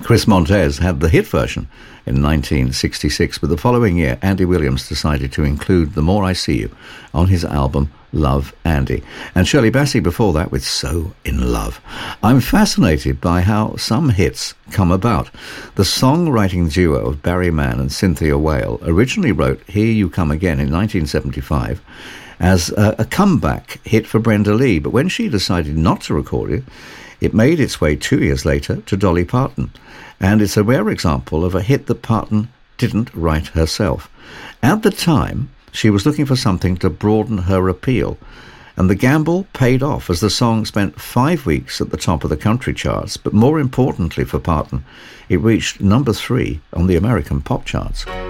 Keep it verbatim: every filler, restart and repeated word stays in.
Chris Montez had the hit version in nineteen sixty-six, but the following year, Andy Williams decided to include The More I See You on his album Love, Andy. And Shirley Bassey before that with So In Love. I'm fascinated by how some hits come about. The songwriting duo of Barry Mann and Cynthia Whale originally wrote Here You Come Again in nineteen seventy-five as a, a comeback hit for Brenda Lee, but when she decided not to record it, it made its way two years later to Dolly Parton. And it's a rare example of a hit that Parton didn't write herself. At the time, she was looking for something to broaden her appeal, and the gamble paid off as the song spent five weeks at the top of the country charts, but more importantly for Parton, it reached number three on the American pop charts.